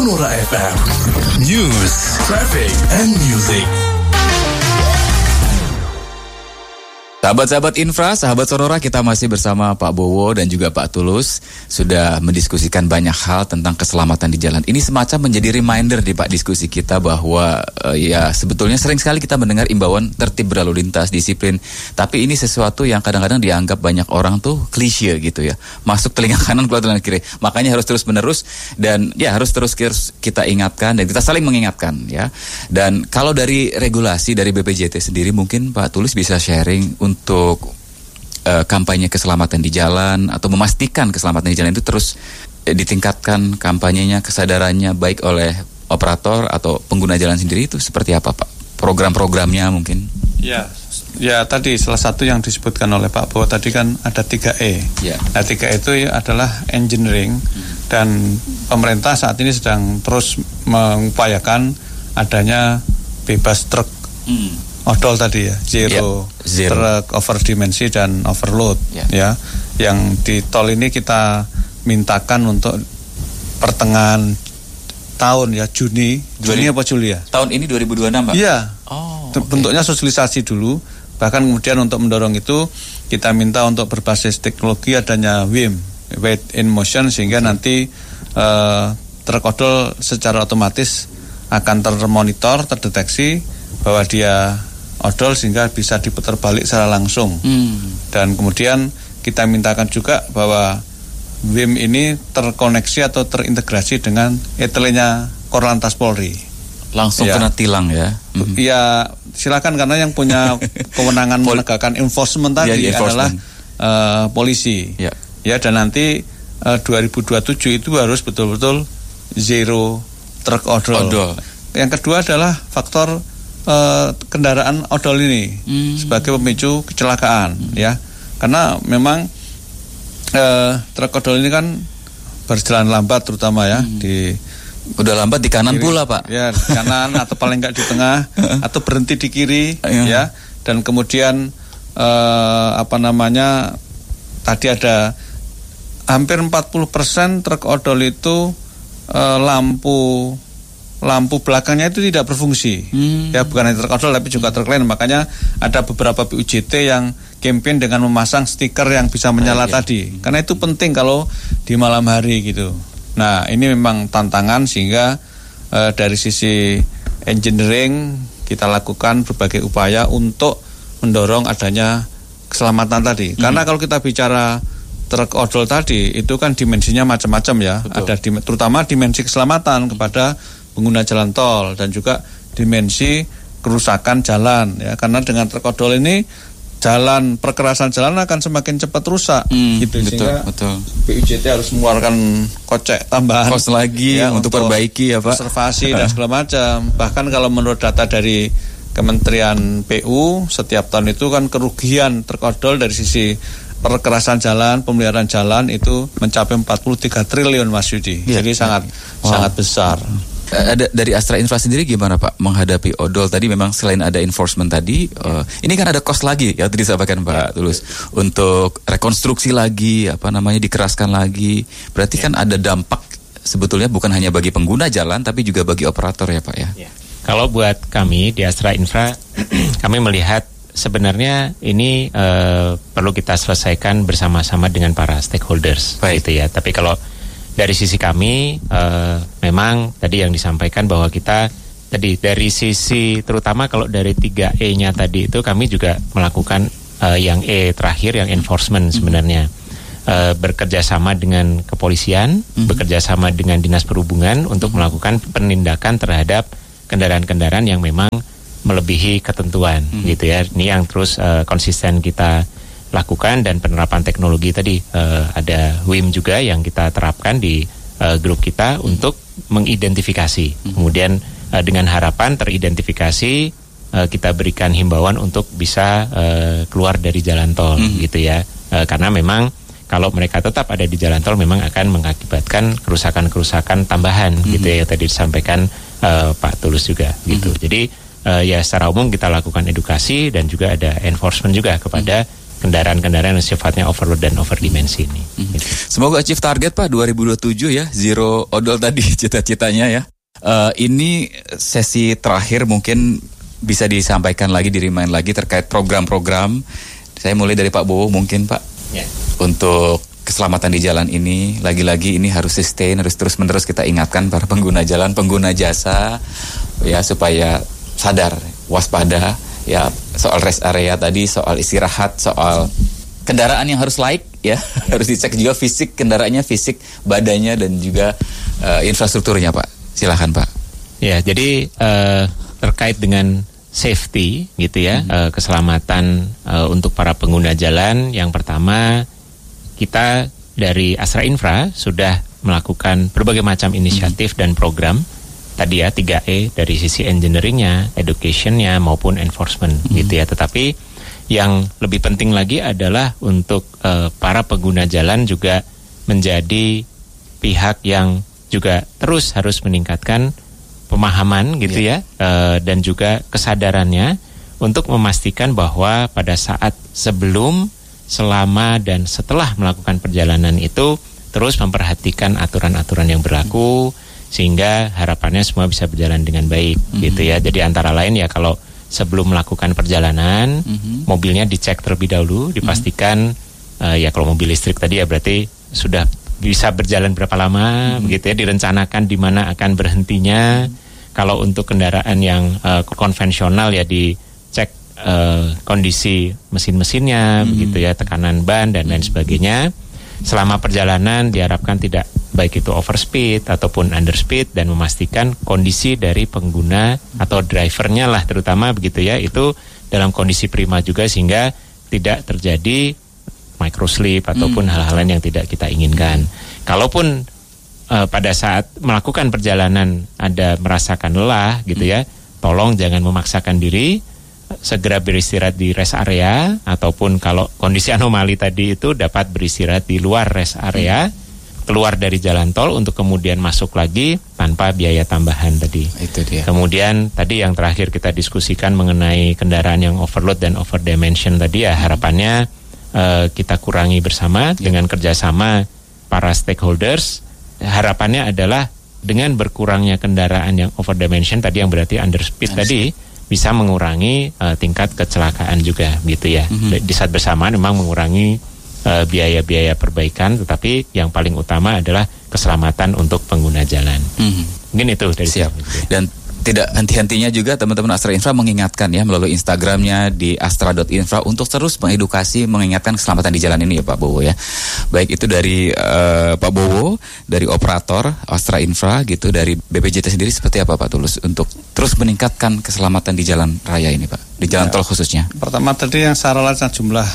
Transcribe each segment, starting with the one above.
Sonora FM. News, traffic, and music. Sahabat-sahabat Infra, sahabat Sonora, kita masih bersama Pak Bowo dan juga Pak Tulus. Sudah mendiskusikan banyak hal tentang keselamatan di jalan. Ini semacam menjadi reminder di Pak diskusi kita bahwa ya sebetulnya sering sekali kita mendengar imbauan tertib berlalu lintas, disiplin. Tapi ini sesuatu yang kadang-kadang dianggap banyak orang tuh klise gitu ya. Masuk telinga kanan, keluar telinga kiri. Makanya harus terus-menerus dan ya harus terus kita ingatkan dan kita saling mengingatkan ya. Dan kalau dari regulasi dari BPJT sendiri mungkin Pak Tulus bisa sharing untuk kampanye keselamatan di jalan atau memastikan keselamatan di jalan itu terus ditingkatkan kampanyenya, kesadarannya baik oleh operator atau pengguna jalan sendiri itu seperti apa Pak? Program-programnya mungkin? Ya tadi salah satu yang disebutkan oleh Pak Bowo tadi kan ada 3E. Ya. Nah 3E itu adalah engineering dan pemerintah saat ini sedang terus mengupayakan adanya bebas truk. Odol tadi ya, zero truk over dimensi dan overload ya. Yang di tol ini kita mintakan untuk pertengahan tahun ya, Juni apa Juli ya? Tahun ini 2026 Pak? Iya. Bentuknya sosialisasi dulu. Bahkan kemudian untuk mendorong itu kita minta untuk berbasis teknologi adanya WIM, Weight in Motion, sehingga nanti truk odol secara otomatis akan termonitor, terdeteksi bahwa dia odol sehingga bisa diputar balik secara langsung. Dan kemudian kita mintakan juga bahwa WIM ini terkoneksi atau terintegrasi dengan etelenya Korlantas Polri. Langsung kena tilang ya? Ya silakan, karena yang punya kewenangan menegakkan enforcement tadi adalah polisi. Ya, dan nanti 2027 itu harus betul-betul zero truk odol. Yang kedua adalah faktor kendaraan odol ini sebagai pemicu kecelakaan ya, karena memang truk odol ini kan berjalan lambat terutama ya udah lambat di kanan pula Pak ya, di kanan atau paling enggak di tengah atau berhenti di kiri ya, dan kemudian tadi ada hampir 40% truk odol itu lampu belakangnya itu tidak berfungsi. Ya, bukan hanya truk odol tapi juga truk lain. Makanya ada beberapa PUJT yang campaign dengan memasang stiker yang bisa menyala tadi. Karena itu penting kalau di malam hari gitu. Nah, ini memang tantangan sehingga dari sisi engineering kita lakukan berbagai upaya untuk mendorong adanya keselamatan tadi. Karena kalau kita bicara truk odol tadi itu kan dimensinya macam-macam ya. Betul. Ada terutama dimensi keselamatan kepada pengguna jalan tol dan juga dimensi kerusakan jalan ya, karena dengan truk odol ini perkerasan jalan akan semakin cepat rusak gitu, sehingga PUJT harus mengeluarkan kocek tambahan kos lagi ya, untuk perbaiki ya Pak, konservasi dan segala macam. Bahkan kalau menurut data dari Kementerian PU setiap tahun itu kan kerugian truk odol dari sisi perkerasan jalan, pemeliharaan jalan itu mencapai 43 triliun Mas Yudi. Jadi sangat besar. Ada dari Astra Infra sendiri gimana Pak menghadapi odol tadi? Memang selain ada enforcement tadi, ini kan ada cost lagi ya tadi disampaikan Pak Tulus untuk rekonstruksi lagi, dikeraskan lagi. Berarti kan ada dampak sebetulnya bukan hanya bagi pengguna jalan tapi juga bagi operator ya Pak ya. Kalau buat kami di Astra Infra, kami melihat sebenarnya ini perlu kita selesaikan bersama-sama dengan para stakeholders, gitu ya. Tapi kalau dari sisi kami, memang tadi yang disampaikan bahwa kita tadi dari sisi terutama kalau dari 3E-nya tadi itu kami juga melakukan yang E terakhir, yang enforcement sebenarnya. Bekerja sama dengan kepolisian, bekerja sama dengan dinas perhubungan untuk melakukan penindakan terhadap kendaraan-kendaraan yang memang melebihi ketentuan, gitu ya. Ini yang terus konsisten kita lakukan, dan penerapan teknologi tadi ada WIM juga yang kita terapkan di grup kita untuk mengidentifikasi. Kemudian dengan harapan teridentifikasi kita berikan himbauan untuk bisa keluar dari jalan tol, gitu ya. Karena memang kalau mereka tetap ada di jalan tol memang akan mengakibatkan kerusakan-kerusakan tambahan, gitu ya, tadi disampaikan Pak Tulus juga, gitu. Jadi ya secara umum kita lakukan edukasi dan juga ada enforcement juga kepada kendaraan-kendaraan yang sifatnya overload dan overdimensi ini. Gitu. Semoga achieve target Pak 2027 ya, zero odol tadi cita-citanya ya. Ini sesi terakhir mungkin bisa disampaikan lagi, di-remind lagi terkait program-program. Saya mulai dari Pak Bowo mungkin Pak. Ya. Untuk keselamatan di jalan ini, lagi-lagi ini harus sustain, harus terus-menerus kita ingatkan para pengguna jalan, pengguna jasa ya, supaya sadar, waspada ya, soal rest area tadi, soal istirahat, soal kendaraan yang harus laik ya, harus dicek juga fisik kendaraannya, fisik badannya, dan juga infrastrukturnya Pak. Silakan Pak. Ya, jadi terkait dengan safety gitu ya, keselamatan untuk para pengguna jalan, yang pertama kita dari Astra Infra sudah melakukan berbagai macam inisiatif dan program. Tadi ya 3E dari sisi engineeringnya, educationnya maupun enforcement gitu ya. Tetapi yang lebih penting lagi adalah untuk para pengguna jalan juga menjadi pihak yang juga terus harus meningkatkan pemahaman gitu ya, dan juga kesadarannya untuk memastikan bahwa pada saat sebelum, selama, dan setelah melakukan perjalanan itu terus memperhatikan aturan-aturan yang berlaku, sehingga harapannya semua bisa berjalan dengan baik gitu ya. Jadi antara lain ya, kalau sebelum melakukan perjalanan mobilnya dicek terlebih dahulu, dipastikan ya kalau mobil listrik tadi ya berarti sudah bisa berjalan berapa lama begitu ya, direncanakan di mana akan berhentinya. Kalau untuk kendaraan yang konvensional ya dicek kondisi mesin-mesinnya begitu ya, tekanan ban dan lain sebagainya. Selama perjalanan diharapkan tidak baik itu overspeed ataupun underspeed, dan memastikan kondisi dari pengguna atau drivernya lah terutama begitu ya, itu dalam kondisi prima juga, sehingga tidak terjadi microslip ataupun hal-hal lain yang tidak kita inginkan. Kalaupun pada saat melakukan perjalanan ada merasakan lelah gitu ya, tolong jangan memaksakan diri, segera beristirahat di rest area, ataupun kalau kondisi anomali tadi itu dapat beristirahat di luar rest area, keluar dari jalan tol untuk kemudian masuk lagi tanpa biaya tambahan tadi. Itu dia. Kemudian tadi yang terakhir kita diskusikan mengenai kendaraan yang overload dan overdimension tadi ya, harapannya kita kurangi bersama dengan kerjasama para stakeholders. Harapannya adalah dengan berkurangnya kendaraan yang overdimension tadi, yang berarti underspeed tadi, bisa mengurangi tingkat kecelakaan juga gitu ya. Di saat bersamaan memang mengurangi biaya-biaya perbaikan, tetapi yang paling utama adalah keselamatan untuk pengguna jalan. Mungkin itu dari Siap. saya. Dan tidak henti-hentinya juga teman-teman Astra Infra mengingatkan ya, melalui Instagramnya di astra.infra untuk terus mengedukasi, mengingatkan keselamatan di jalan ini ya Pak Bowo ya. Baik itu dari Pak Bowo, dari operator Astra Infra gitu, dari BPJT sendiri seperti apa Pak Tulus untuk terus meningkatkan keselamatan di jalan raya ini Pak, di jalan tol khususnya. Pertama tadi yang secara langsung jumlah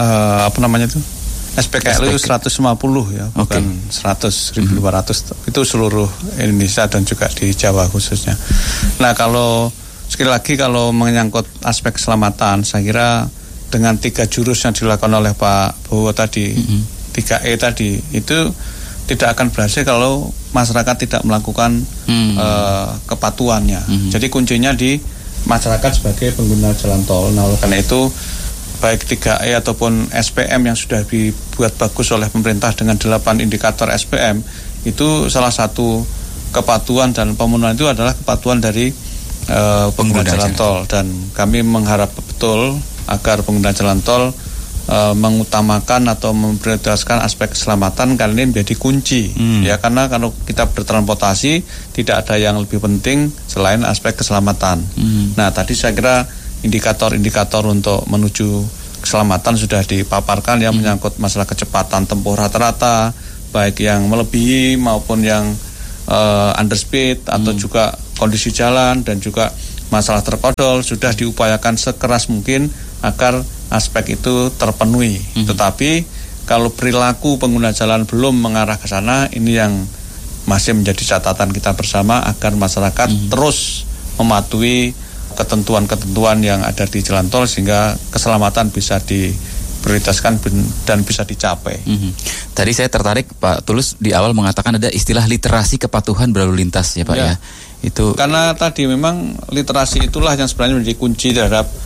SPKLU 150 ya, bukan 100, 1.200. Itu seluruh Indonesia dan juga di Jawa khususnya. Nah, kalau sekali lagi kalau menyangkut aspek keselamatan, saya kira dengan 3 jurus yang dilakukan oleh Pak Bowo tadi, 3E tadi, itu tidak akan berhasil kalau masyarakat tidak melakukan kepatuhannya. Jadi kuncinya di masyarakat sebagai pengguna jalan tol. Nah, oleh karena itu baik 3E ataupun SPM yang sudah dibuat bagus oleh pemerintah dengan 8 indikator SPM, itu salah satu kepatuhan dan pemenuhan itu adalah kepatuhan dari pengguna jalan tol. Dan kami mengharap betul agar pengguna jalan tol mengutamakan atau memprioritaskan aspek keselamatan, karena ini menjadi kunci ya, karena kalau kita bertransportasi tidak ada yang lebih penting selain aspek keselamatan. Nah, tadi saya kira indikator-indikator untuk menuju keselamatan sudah dipaparkan ya, menyangkut masalah kecepatan tempuh rata-rata, baik yang melebihi maupun yang underspeed, atau juga kondisi jalan, dan juga masalah terkodol sudah diupayakan sekeras mungkin agar aspek itu terpenuhi. Tetapi kalau perilaku pengguna jalan belum mengarah ke sana, ini yang masih menjadi catatan kita bersama agar masyarakat terus mematuhi ketentuan-ketentuan yang ada di jalan tol, sehingga keselamatan bisa diprioritaskan dan bisa dicapai. Tadi saya tertarik Pak Tulus di awal mengatakan ada istilah literasi kepatuhan berlalu lintas ya Pak ya. Itu karena tadi memang literasi itulah yang sebenarnya menjadi kunci terhadap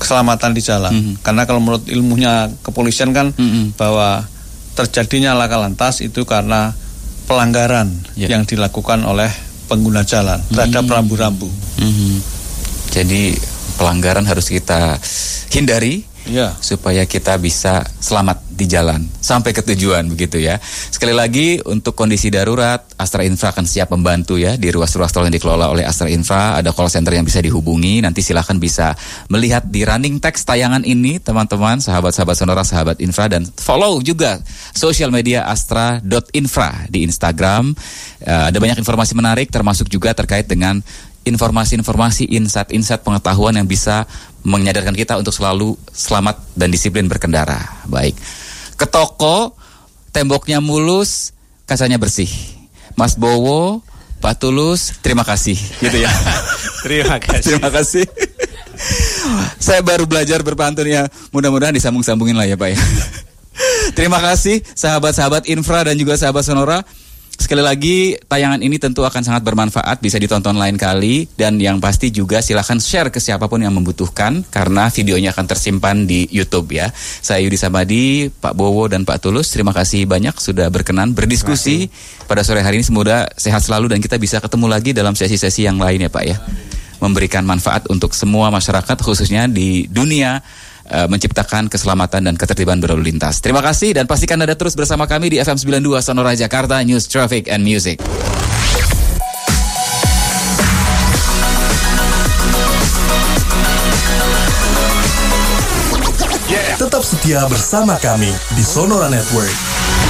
keselamatan di jalan. Karena kalau menurut ilmunya kepolisian kan bahwa terjadinya laka lantas itu karena pelanggaran yang dilakukan oleh pengguna jalan terhadap rambu-rambu. Jadi pelanggaran harus kita hindari supaya kita bisa selamat di jalan sampai ke tujuan begitu ya. Sekali lagi untuk kondisi darurat Astra Infra akan siap membantu ya di ruas-ruas tol yang dikelola oleh Astra Infra. Ada call center yang bisa dihubungi. Nanti silahkan bisa melihat di running text tayangan ini teman-teman, sahabat-sahabat Sonora, sahabat Infra, dan follow juga sosial media astra.infra di Instagram. Ada banyak informasi menarik termasuk juga terkait dengan informasi-informasi, insight pengetahuan yang bisa menyadarkan kita untuk selalu selamat dan disiplin berkendara. Baik. Ke toko, temboknya mulus, kacanya bersih. Mas Bowo, Pak Tulus, terima kasih. Gitu ya. Terima kasih. Terima kasih. Saya baru belajar berpantun ya. Mudah-mudahan disambung-sambungin lah ya Pak ya. Terima kasih sahabat-sahabat Infra dan juga sahabat Sonora. Sekali lagi, tayangan ini tentu akan sangat bermanfaat, bisa ditonton lain kali, dan yang pasti juga silahkan share ke siapapun yang membutuhkan, karena videonya akan tersimpan di YouTube ya. Saya Yudi Samadi, Pak Bowo, dan Pak Tulus, terima kasih banyak sudah berkenan berdiskusi pada sore hari ini. Semoga sehat selalu dan kita bisa ketemu lagi dalam sesi-sesi yang lain ya Pak ya. Memberikan manfaat untuk semua masyarakat, khususnya di dunia menciptakan keselamatan dan ketertiban berlalu lintas. Terima kasih dan pastikan Anda terus bersama kami di FM 92 Sonora Jakarta, News, Traffic, and Music. Tetap setia bersama kami di Sonora Network.